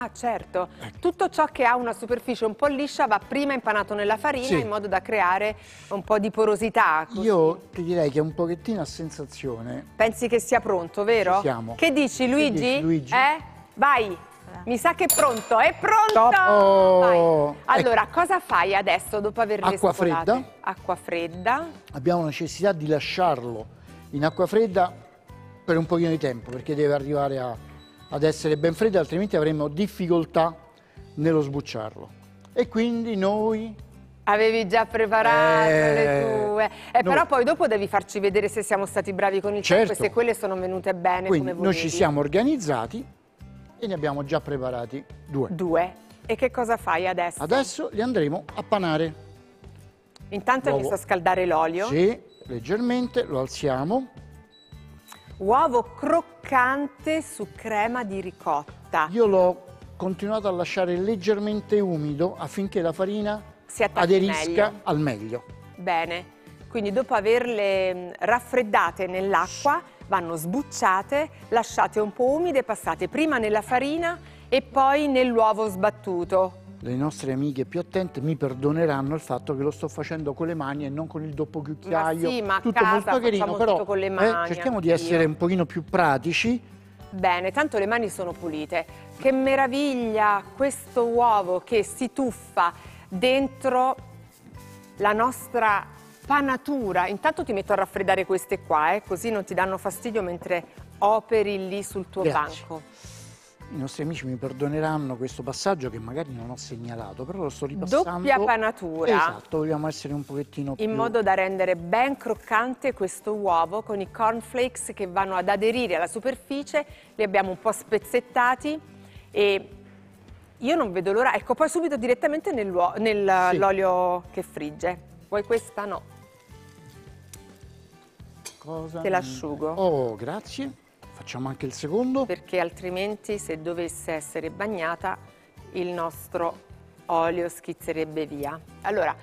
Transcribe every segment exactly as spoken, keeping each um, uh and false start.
Ah, certo. Ecco. Tutto ciò che ha una superficie un po' liscia va prima impanato nella farina, sì, in modo da creare un po' di porosità. Così. Io ti direi che un pochettino a sensazione. Pensi che sia pronto, vero? Ci siamo. Che dici, Luigi? Che dici, Luigi? Eh? Vai. Mi sa che è pronto, è pronto! Oh, Vai. Allora, ecco. Cosa fai adesso dopo averle Acqua spolate? fredda. Acqua fredda. Abbiamo necessità di lasciarlo in acqua fredda per un pochino di tempo, perché deve arrivare a, ad essere ben freddo, altrimenti avremo difficoltà nello sbucciarlo. E quindi noi... Avevi già preparato Eh, le tue. Eh, no. Però poi dopo devi farci vedere se siamo stati bravi con il Certo. tempo e se quelle sono venute bene Quindi come volevi. noi ci siamo organizzati e ne abbiamo già preparati due. Due. E che cosa fai adesso? Adesso li andremo a panare. Intanto hai Uovo. messo a scaldare l'olio. Sì, leggermente, lo alziamo. Uovo croccante su crema di ricotta. Io l'ho continuato a lasciare leggermente umido affinché la farina Si attacchi aderisca meglio. al meglio. Bene. Quindi dopo averle mh, raffreddate nell'acqua, vanno sbucciate, lasciate un po' umide, passate prima nella farina e poi nell'uovo sbattuto. Le nostre amiche più attente mi perdoneranno il fatto che lo sto facendo con le mani e non con il doppio cucchiaio. Ma sì, ma a tutto casa molto carino, facciamo però tutto con le eh, mani, cerchiamo di anch'io. essere un pochino più pratici. Bene, tanto le mani sono pulite. Che meraviglia questo uovo che si tuffa dentro la nostra panatura. Intanto ti metto a raffreddare queste qua, eh, così non ti danno fastidio mentre operi lì sul tuo Grazie. banco. I nostri amici mi perdoneranno questo passaggio che magari non ho segnalato, però lo sto ripassando. Doppia panatura. Esatto, vogliamo essere un pochettino più... In modo da rendere ben croccante questo uovo con i cornflakes che vanno ad aderire alla superficie. Li abbiamo un po' spezzettati e io non vedo l'ora. Ecco, poi subito direttamente nell'olio nel, Sì. che frigge. Vuoi questa? No. Cosa? Te l'asciugo. Oh, grazie. Facciamo anche il secondo. Perché altrimenti, se dovesse essere bagnata, il nostro olio schizzerebbe via. Allora,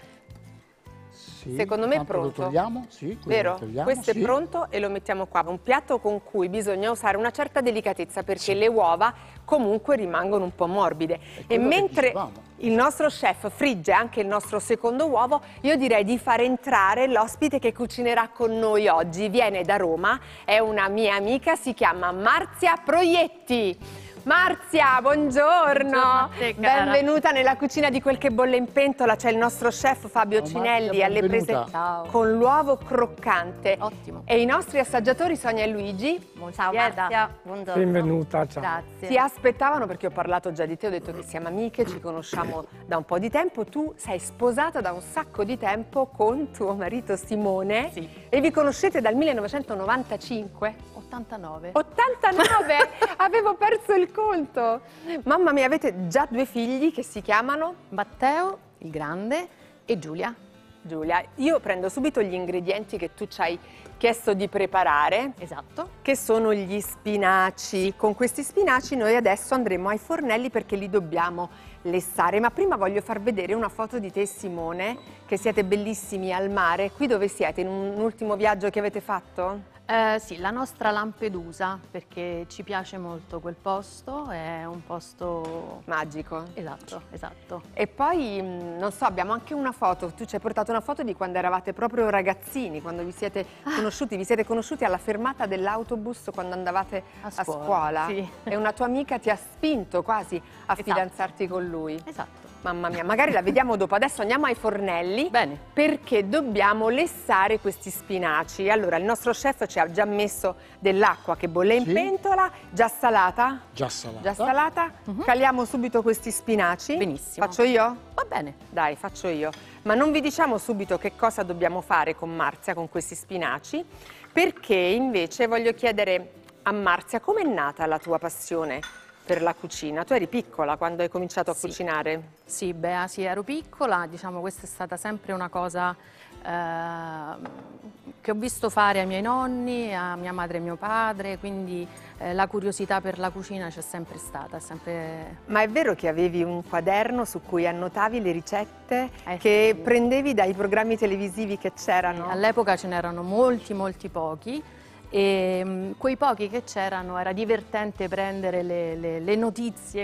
Sì, secondo me è tanto pronto. Lo togliamo, sì. quello vero? lo togliamo, Questo sì. è pronto e lo mettiamo qua. Un piatto con cui bisogna usare una certa delicatezza perché sì. le uova comunque rimangono un po' morbide. E mentre il nostro chef frigge anche il nostro secondo uovo, io direi di far entrare l'ospite che cucinerà con noi oggi. Viene da Roma, è una mia amica, si chiama Marzia Proietti. Marzia, buongiorno, buongiorno a te, cara. Benvenuta nella cucina di Quel che bolle in pentola. C'è il nostro chef Fabio Ciao, Cinelli Marzia, alle prese Ciao. con l'uovo croccante. Ottimo. E i nostri assaggiatori Sonia e Luigi Ciao Marzia, buongiorno. Benvenuta, ciao. Grazie. ti aspettavano perché ho parlato già di te, ho detto che siamo amiche, ci conosciamo da un po' di tempo. Tu sei sposata da un sacco di tempo con tuo marito Simone Sì. e vi conoscete dal millenovecentonovantacinque. ottantanove. ottantanove! Avevo perso il conto. Mamma mia, avete già due figli che si chiamano? Matteo, il grande, e Giulia. Giulia, io prendo subito gli ingredienti che tu ci hai chiesto di preparare, Esatto. che sono gli spinaci. Con questi spinaci noi adesso andremo ai fornelli perché li dobbiamo lessare. Ma prima voglio far vedere una foto di te e Simone, che siete bellissimi al mare. Qui dove siete? In un ultimo viaggio che avete fatto? Eh, sì, la nostra Lampedusa, perché ci piace molto quel posto, è un posto... Magico. Esatto, esatto. E poi, mh, non so, abbiamo anche una foto, tu ci hai portato una foto di quando eravate proprio ragazzini, quando vi siete conosciuti, vi siete conosciuti alla fermata dell'autobus quando andavate a A scuola. scuola, sì. E una tua amica ti ha spinto quasi a Esatto. fidanzarti con lui. Esatto. Mamma mia, magari la vediamo dopo. Adesso andiamo ai fornelli. Bene. Perché dobbiamo lessare questi spinaci. Allora, il nostro chef ci ha già messo dell'acqua che bolle in Sì. pentola, già salata. Già salata. Già salata, Mhm. caliamo subito questi spinaci. Benissimo. Faccio io? Va bene. Dai, faccio io. Ma non vi diciamo subito che cosa dobbiamo fare con Marzia, con questi spinaci, perché invece voglio chiedere a Marzia com'è nata la tua passione per la cucina. Tu eri piccola quando hai cominciato a Sì. cucinare? Sì, Bea, sì, ero piccola, diciamo questa è stata sempre una cosa eh, che ho visto fare ai miei nonni, a mia madre e mio padre, quindi eh, la curiosità per la cucina c'è sempre stata, sempre... Ma è vero che avevi un quaderno su cui annotavi le ricette Eh, che sì. prendevi dai programmi televisivi che c'erano? All'epoca ce n'erano molti, molti pochi. E mh, quei pochi che c'erano era divertente prendere le, le, le notizie